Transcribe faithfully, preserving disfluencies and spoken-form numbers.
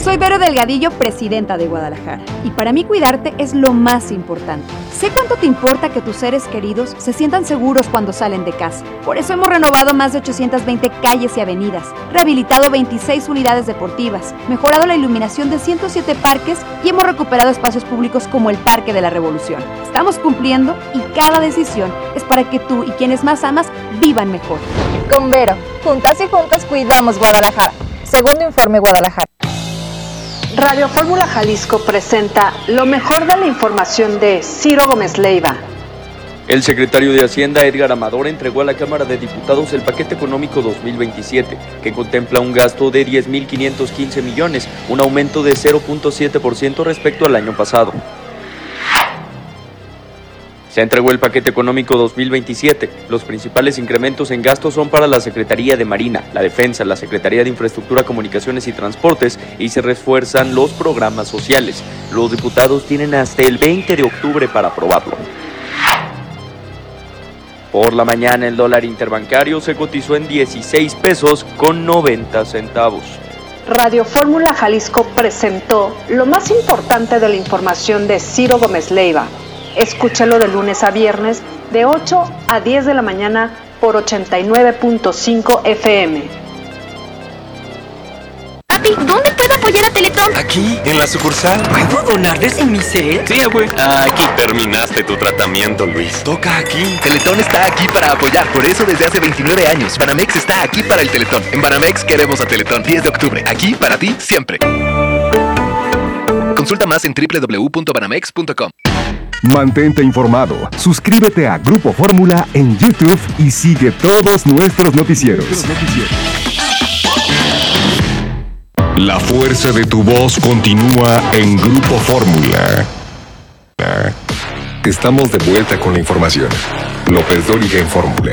Soy Vero Delgadillo, presidenta de Guadalajara, y para mí cuidarte es lo más importante. Sé cuánto te importa que tus seres queridos se sientan seguros cuando salen de casa. Por eso hemos renovado más de ochocientas veinte calles y avenidas, rehabilitado veintiséis unidades deportivas, mejorado la iluminación de ciento siete parques y hemos recuperado espacios públicos como el Parque de la Revolución. Estamos cumpliendo y cada decisión es para que tú y quienes más amas vivan mejor. Con Vero, juntas y juntos cuidamos Guadalajara. Segundo Informe Guadalajara. Radio Fórmula Jalisco presenta lo mejor de la información de Ciro Gómez Leiva. El secretario de Hacienda, Edgar Amador, entregó a la Cámara de Diputados el paquete económico dos mil veintisiete, que contempla un gasto de diez mil quinientos quince millones, un aumento de cero punto siete por ciento respecto al año pasado. Se entregó el paquete económico dos mil veintisiete. Los principales incrementos en gastos son para la Secretaría de Marina, la Defensa, la Secretaría de Infraestructura, Comunicaciones y Transportes, y se refuerzan los programas sociales. Los diputados tienen hasta el veinte de octubre para aprobarlo. Por la mañana el dólar interbancario se cotizó en dieciséis pesos con noventa centavos. Radio Fórmula Jalisco presentó lo más importante de la información de Ciro Gómez Leiva. Escúchalo de lunes a viernes de ocho a diez de la mañana por ochenta y nueve punto cinco F M. Papi, ¿dónde puedo apoyar a Teletón? Aquí, en la sucursal. ¿Puedo donarles en mi set? Sí, güey. Aquí terminaste tu tratamiento, Luis. Toca aquí. Teletón está aquí para apoyar. Por eso desde hace veintinueve años, Banamex está aquí para el Teletón. En Banamex queremos a Teletón. diez de octubre. Aquí para ti, siempre. Consulta más en doble u doble u doble u punto banamex punto com. Mantente informado. Suscríbete a Grupo Fórmula en YouTube y sigue todos nuestros noticieros. La fuerza de tu voz continúa en Grupo Fórmula. Estamos de vuelta con la información. López Dóriga en Fórmula.